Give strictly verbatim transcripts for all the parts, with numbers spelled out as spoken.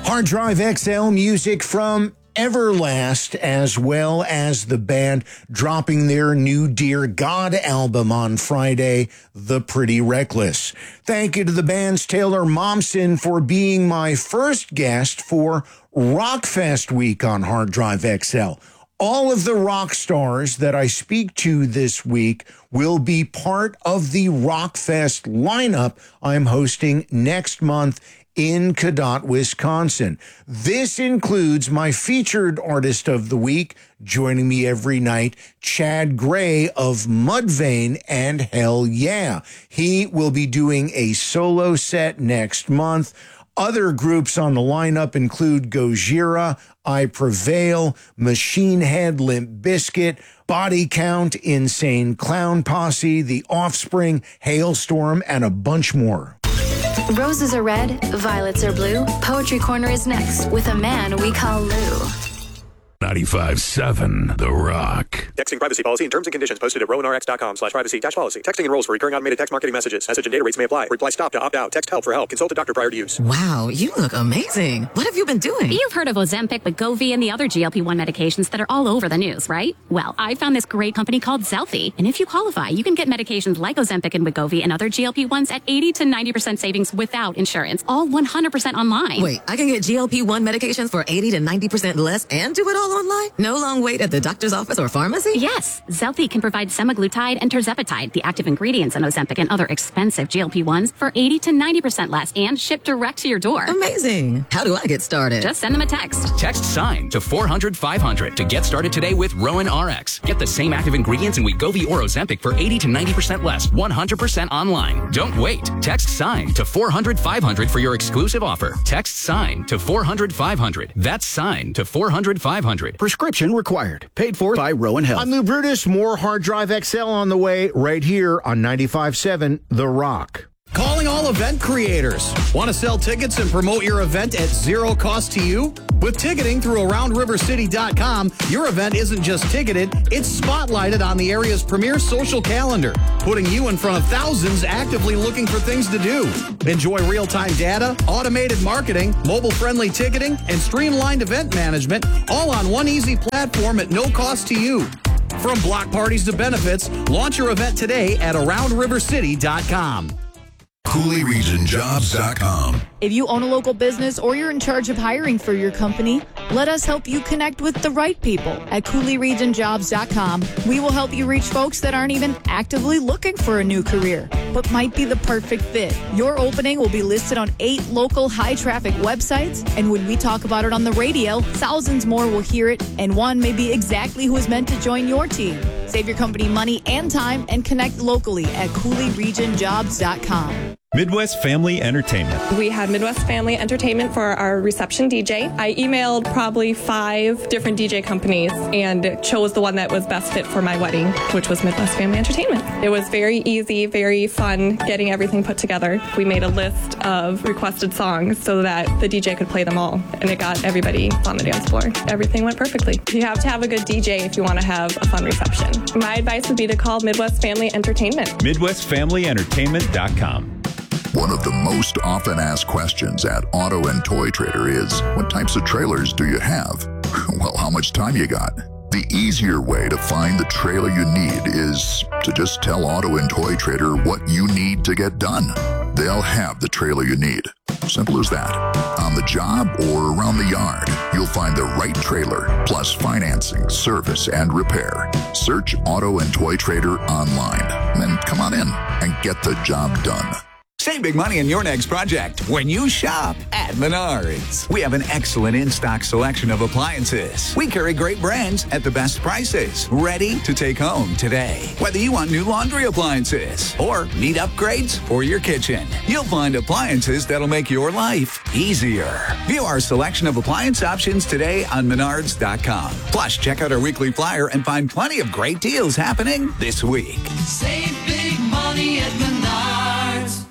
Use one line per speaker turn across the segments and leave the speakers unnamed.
Hard Drive X L music from Everlast, as well as the band dropping their new Dear God album on Friday, The Pretty Reckless. Thank you to the band's Taylor Momsen for being my first guest for Rockfest week on Hard Drive X L. All of the rock stars that I speak to this week will be part of the Rockfest lineup I'm hosting next month in Cadott, Wisconsin. This includes my featured artist of the week, joining me every night, Chad Gray of Mudvayne and Hell Yeah. He will be doing a solo set next month. Other groups on the lineup include Gojira, I Prevail, Machine Head, Limp Bizkit, Body Count, Insane Clown Posse, The Offspring, Hailstorm, and a bunch more.
Roses are red, violets are blue. Poetry Corner is next with a man we call Lou.
ninety-five seven The Rock.
Texting privacy policy and terms and conditions posted at rowan r x dot com slash privacy dash policy. Texting enrolls for recurring automated text marketing messages. Message and data rates may apply. Reply stop to opt out. Text help for help. Consult a doctor prior to use.
Wow, you look amazing. What have you been doing?
You've heard of Ozempic, Wegovy, and the other G L P one medications that are all over the news, right? Well, I found this great company called Zelfie, and if you qualify, you can get medications like Ozempic and Wegovy and other G L P ones at eighty to ninety percent savings without insurance, all one hundred percent online.
Wait, I can get G L P one medications for eighty to ninety percent less and do it all online? No long wait at the doctor's office or pharmacy?
Yes, Zelfie can provide semaglutide and tirzepatide, the active ingredients in Ozempic and other expensive G L P ones, for eighty to ninety percent less and shipped direct to your door.
Amazing. How do I get started?
Just send them a text.
Text SIGN to four hundred five hundred to get started today with Rowan R X. Get the same active ingredients in Wegovy or Ozempic for eighty to ninety percent less, one hundred percent online. Don't wait. Text SIGN to four hundred five hundred for your exclusive offer. Text SIGN to four hundred five hundred. That's SIGN to four hundred five hundred.
Prescription required. Paid for by Rowan Health.
I'm Lou Brutus. More Hard Drive X L on the way right here on ninety-five seven The Rock.
Calling all event creators. Want to sell tickets and promote your event at zero cost to you? With ticketing through around river city dot com, your event isn't just ticketed, it's spotlighted on the area's premier social calendar, putting you in front of thousands actively looking for things to do. Enjoy real-time data, automated marketing, mobile-friendly ticketing, and streamlined event management, all on one easy platform at no cost to you. From block parties to benefits, launch your event today at around river city dot com.
Cooley Region Jobs dot com.
If you own a local business or you're in charge of hiring for your company, let us help you connect with the right people at Cooley Region Jobs dot com. We will help you reach folks that aren't even actively looking for a new career, but might be the perfect fit. Your opening will be listed on eight local high-traffic websites, and when we talk about it on the radio, thousands more will hear it, and one may be exactly who is meant to join your team. Save your company money and time and connect locally at Cooley Region Jobs dot com.
Midwest Family Entertainment.
We had Midwest Family Entertainment for our reception D J. I emailed probably five different D J companies and chose the one that was best fit for my wedding, which was Midwest Family Entertainment. It was very easy, very fun getting everything put together. We made a list of requested songs so that the D J could play them all, and it got everybody on the dance floor. Everything went perfectly. You have to have a good D J if you want to have a fun reception. My advice would be to call Midwest Family Entertainment.
Midwest Family Entertainment dot com.
One of the most often asked questions at Auto and Toy Trader is, what types of trailers do you have? Well, how much time you got? The easier way to find the trailer you need is to just tell Auto and Toy Trader what you need to get done. They'll have the trailer you need. Simple as that. On the job or around the yard, you'll find the right trailer, plus financing, service, and repair. Search Auto and Toy Trader online. Then come on in and get the job done.
Save big money on your next project when you shop at Menards. We have an excellent in-stock selection of appliances. We carry great brands at the best prices, ready to take home today. Whether you want new laundry appliances or need upgrades for your kitchen, you'll find appliances that'll make your life easier. View our selection of appliance options today on menards dot com. Plus, check out our weekly flyer and find plenty of great deals happening this week.
Save big money at Menards.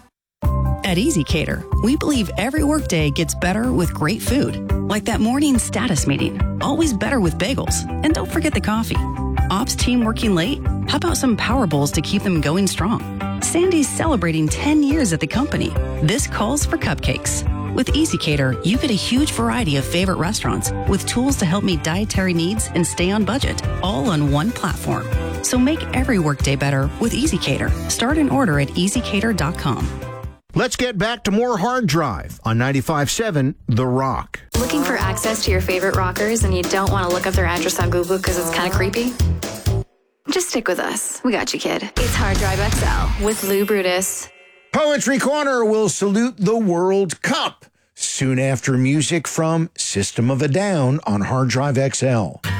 At Easy Cater, we believe every workday gets better with great food. Like that morning status meeting, always better with bagels. And don't forget the coffee. Ops team working late? How about some Power Bowls to keep them going strong? Sandy's celebrating ten years at the company. This calls for cupcakes. With EasyCater, you get a huge variety of favorite restaurants with tools to help meet dietary needs and stay on budget, all on one platform. So make every workday better with EasyCater. Start an order at easy cater dot com.
Let's get back to more Hard Drive on ninety-five point seven The Rock.
Looking for access to your favorite rockers and you don't want to look up their address on Google because it's kind of creepy? Just stick with us. We got you, kid. It's Hard Drive X L with Lou Brutus.
Poetry Corner will salute the World Cup soon after music from System of a Down on Hard Drive X L.